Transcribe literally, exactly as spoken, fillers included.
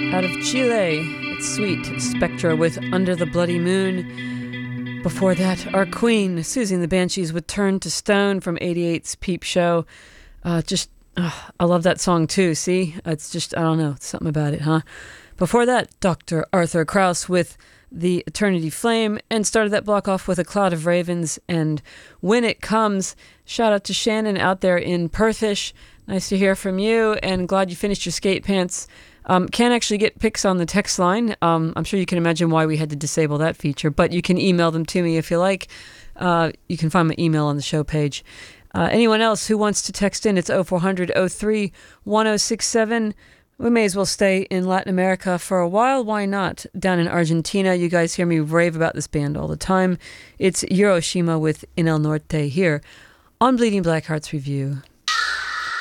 Out of Chile, it's Sweet Spectra with Under the Bloody Moon. Before that, our queen, Susie and the Banshees with Turn to Stone from eighty-eight's Peep Show. Uh, just, uh, I love that song too, see? It's just, I don't know, something about it, huh? Before that, Doctor Arthur Kraus with The Eternity Flame, and started that block off with A Cloud of Ravens and When It Comes. Shout out to Shannon out there in Perthish. Nice to hear from you, and glad you finished your skate pants. Um, can't actually get pics on the text line. Um, I'm sure you can imagine why we had to disable that feature, but you can email them to me if you like. Uh, you can find my email on the show page. Uh, anyone else who wants to text in, it's oh four hundred, oh three, ten sixty-seven. We may as well stay in Latin America for a while. Why not? Down in Argentina, you guys hear me rave about this band all the time. It's Hiroshima with In El Norte here on Bleeding Black Hearts Review.